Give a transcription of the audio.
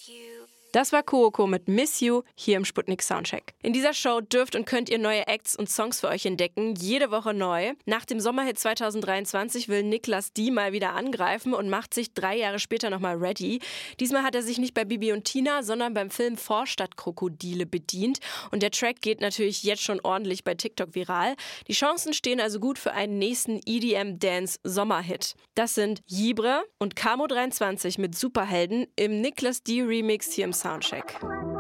Das war Coco mit Miss You hier im Sputnik Soundcheck. In dieser Show dürft und könnt ihr neue Acts und Songs für euch entdecken, jede Woche neu. Nach dem Sommerhit 2023 will Niklas D mal wieder angreifen und macht sich 3 Jahre später nochmal ready. Diesmal hat er sich nicht bei Bibi und Tina, sondern beim Film Vorstadtkrokodile bedient. Und der Track geht natürlich jetzt schon ordentlich bei TikTok viral. Die Chancen stehen also gut für einen nächsten EDM-Dance-Sommerhit. Das sind Jibre und Camo 23 mit Superhelden im Niklas D Remix hier im Soundcheck.